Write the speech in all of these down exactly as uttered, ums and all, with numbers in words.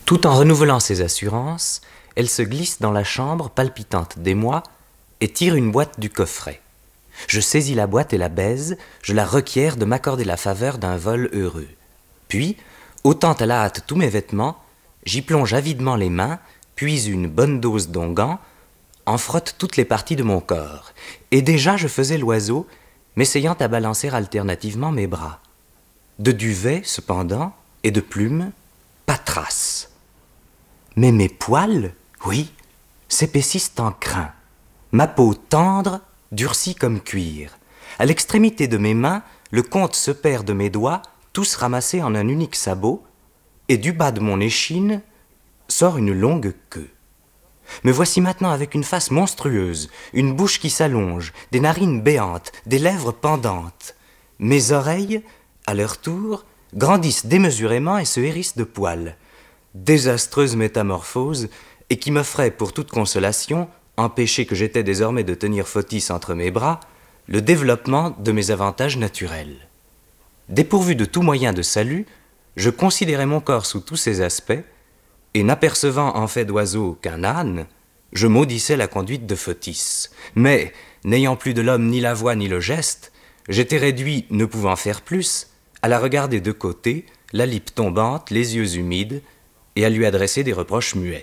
Tout en renouvelant ses assurances, elle se glisse dans la chambre, palpitante d'émoi, et tire une boîte du coffret. Je saisis la boîte et la baise, je la requiers de m'accorder la faveur d'un vol heureux. Puis, ôtant à la hâte tous mes vêtements, j'y plonge avidement les mains, puis une bonne dose d'onguent, en frotte toutes les parties de mon corps. Et déjà je faisais l'oiseau, m'essayant à balancer alternativement mes bras. De duvet, cependant, et de plumes, pas trace. Mais mes poils, oui, s'épaississent en crin. Ma peau tendre durcit comme cuir. À l'extrémité de mes mains, le compte se perd de mes doigts, tous ramassés en un unique sabot, et du bas de mon échine sort une longue queue. Me voici maintenant avec une face monstrueuse, une bouche qui s'allonge, des narines béantes, des lèvres pendantes. Mes oreilles, à leur tour, grandissent démesurément et se hérissent de poils. Désastreuse métamorphose, et qui m'offrait pour toute consolation, empêché que j'étais désormais de tenir Fotis entre mes bras, le développement de mes avantages naturels. Dépourvu de tout moyen de salut, je considérais mon corps sous tous ses aspects, et n'apercevant en fait d'oiseau qu'un âne, je maudissais la conduite de Fotis. Mais, n'ayant plus de l'homme ni la voix ni le geste, j'étais réduit, ne pouvant faire plus, à la regarder de côté, la lippe tombante, les yeux humides, et à lui adresser des reproches muets.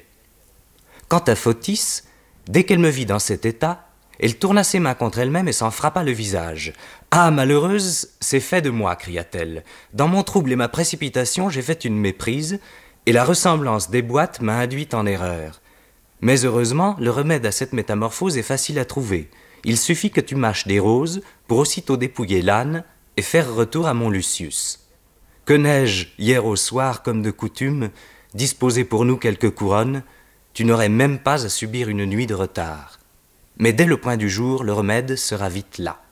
Quant à Fotis, dès qu'elle me vit dans cet état, elle tourna ses mains contre elle-même et s'en frappa le visage. « Ah, malheureuse, c'est fait de moi, cria-t-elle. Dans mon trouble et ma précipitation, j'ai fait une méprise, et la ressemblance des boîtes m'a induite en erreur. Mais heureusement, le remède à cette métamorphose est facile à trouver. Il suffit que tu mâches des roses pour aussitôt dépouiller l'âne et faire retour à mon Lucius. Que n'ai-je, hier au soir, comme de coutume, disposé pour nous quelques couronnes, tu n'aurais même pas à subir une nuit de retard. Mais dès le point du jour, le remède sera vite là.